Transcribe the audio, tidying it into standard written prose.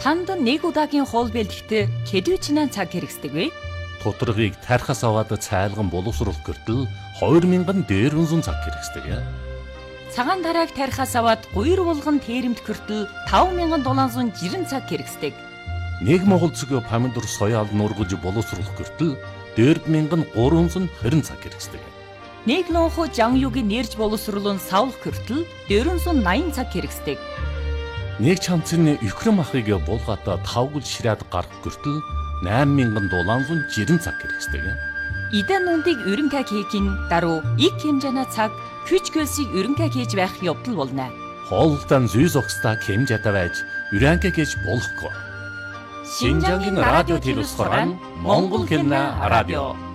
Танд нэг удаагийн хоол бэлтгэхдээ хэдвчнэн цаг хэрэгсдэг вэ? Тутаргыг тархас аваад цайлган боловсруулах гэртэл 2000 дээрвэн цаг хэрэгсдэг. Цагаан тарааг тархас аваад 2 булган тээремд хүртэл 5760 цаг хэрэгсдэг. Нэг Монгол цэгийн помидор соёал нургаж боловсруулах гэртэл 4320 цаг хэрэгсдэг. Нэг лонхо жанюгийн нэрж боловсруулан савлах гэртэл 480 цаг хэрэгсдэг. Нэг чамцны Украин махыг булгаата 5 гол ширээд гарах гэртэл 8760 цаг хэрэгсдэг. Идэн нүндийг өрөнгө хийхин даруй их хэмжээний цаг хүч гэлсийг өрөнгө хийж байх явдал болно. Хоолтон зүйс огстой хэмжээтэй байж өрөнгө хийж болохгүй. Шинжангийн радио телевизээр Монгол хэмнэ радио